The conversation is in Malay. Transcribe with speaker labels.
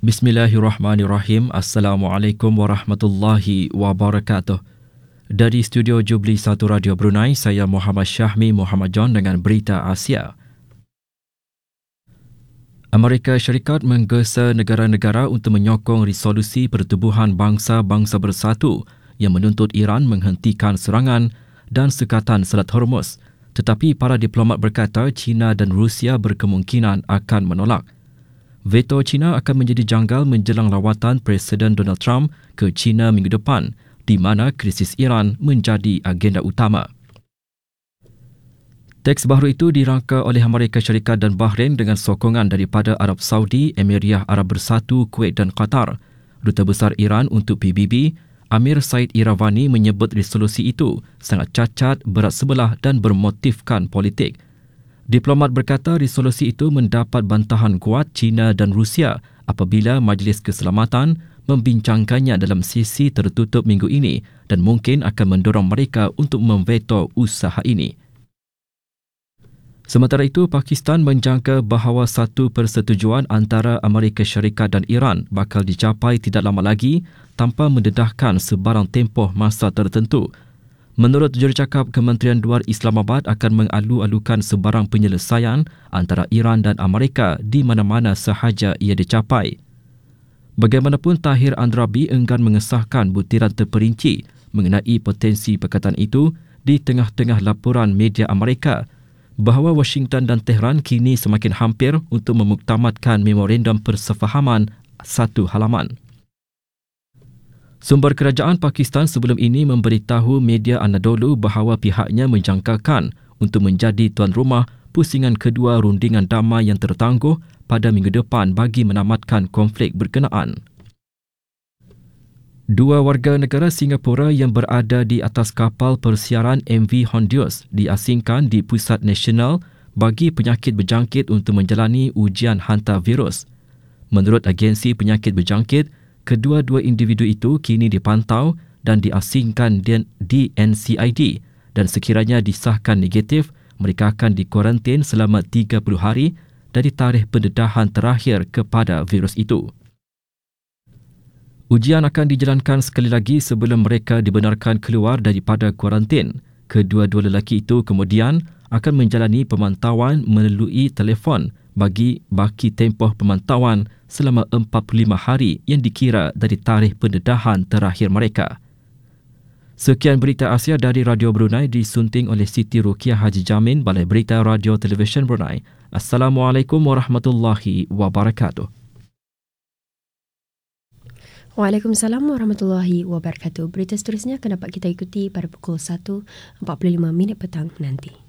Speaker 1: Bismillahirrahmanirrahim. Assalamualaikum warahmatullahi wabarakatuh. Dari studio Jubli 1 Radio Brunei, saya Muhammad Syahmi Muhammad John dengan berita Asia. Amerika Syarikat menggesa negara-negara untuk menyokong resolusi Pertubuhan Bangsa-Bangsa Bersatu yang menuntut Iran menghentikan serangan dan sekatan Selat Hormuz. Tetapi para diplomat berkata China dan Rusia berkemungkinan akan menolak. Veto China akan menjadi janggal menjelang lawatan Presiden Donald Trump ke China minggu depan, di mana krisis Iran menjadi agenda utama. Teks baru itu dirangka oleh Amerika Syarikat dan Bahrain dengan sokongan daripada Arab Saudi, Emiriah Arab Bersatu, Kuwait dan Qatar. Duta Besar Iran untuk PBB, Amir Said Iravani menyebut resolusi itu sangat cacat, berat sebelah dan bermotifkan politik. Diplomat berkata resolusi itu mendapat bantahan kuat China dan Rusia apabila Majlis Keselamatan membincangkannya dalam sesi tertutup minggu ini dan mungkin akan mendorong mereka untuk memveto usaha ini. Sementara itu, Pakistan menjangka bahawa satu persetujuan antara Amerika Syarikat dan Iran bakal dicapai tidak lama lagi tanpa mendedahkan sebarang tempoh masa tertentu. Menurut jurucakap Kementerian Luar Islamabad akan mengalu-alukan sebarang penyelesaian antara Iran dan Amerika di mana-mana sahaja ia dicapai. Bagaimanapun, Tahir Andrabi enggan mengesahkan butiran terperinci mengenai potensi perkataan itu di tengah-tengah laporan media Amerika bahawa Washington dan Tehran kini semakin hampir untuk memuktamadkan memorandum persefahaman satu halaman. Sumber kerajaan Pakistan sebelum ini memberitahu media Anadolu bahawa pihaknya menjangkakan untuk menjadi tuan rumah pusingan kedua rundingan damai yang tertangguh pada minggu depan bagi menamatkan konflik berkenaan. Dua warga negara Singapura yang berada di atas kapal persiaran MV Hondius diasingkan di Pusat Nasional bagi Penyakit Berjangkit untuk menjalani ujian hantar virus. Menurut agensi penyakit berjangkit, kedua-dua individu itu kini dipantau dan diasingkan di NCID dan sekiranya disahkan negatif, mereka akan dikuarantin selama 30 hari dari tarikh pendedahan terakhir kepada virus itu. Ujian akan dijalankan sekali lagi sebelum mereka dibenarkan keluar daripada kuarantin. Kedua-dua lelaki itu kemudian akan menjalani pemantauan melalui telefon bagi baki tempoh pemantauan selama 45 hari yang dikira dari tarikh pendedahan terakhir mereka. Sekian berita Asia dari Radio Brunei disunting oleh Siti Rukiah Haji Jamin, Balai Berita Radio Televisyen Brunei. Assalamualaikum warahmatullahi wabarakatuh.
Speaker 2: Waalaikumsalam warahmatullahi wabarakatuh. Berita seterusnya akan dapat kita ikuti pada pukul 1.45 petang nanti.